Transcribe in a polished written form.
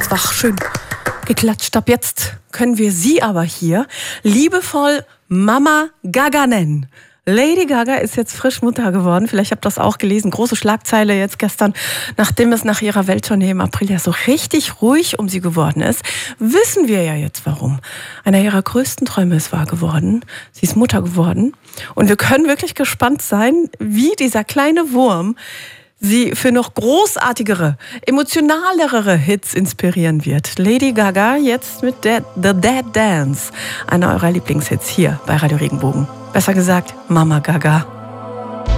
Das war schön geklatscht. Ab jetzt können wir sie aber hier liebevoll Mama Gaga nennen. Lady Gaga ist jetzt frisch Mutter geworden. Vielleicht habt ihr das auch gelesen. Große Schlagzeile jetzt gestern, nachdem es nach ihrer Welttournee im April ja so richtig ruhig um sie geworden ist. Wissen wir ja jetzt warum. Einer ihrer größten Träume ist wahr geworden. Sie ist Mutter geworden. Und wir können wirklich gespannt sein, wie dieser kleine Wurm sie für noch großartigere, emotionalere Hits inspirieren wird. Lady Gaga jetzt mit The Dead Dance, einer eurer Lieblingshits hier bei Radio Regenbogen. Besser gesagt, Mama Gaga.